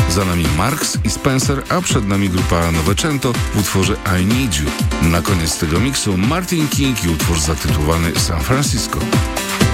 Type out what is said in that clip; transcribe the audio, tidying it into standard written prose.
Za nami Marks i Spencer, a przed nami grupa Novecento w utworze I Need You. Na koniec tego miksu Martin King i utwór zatytułowany San Francisco.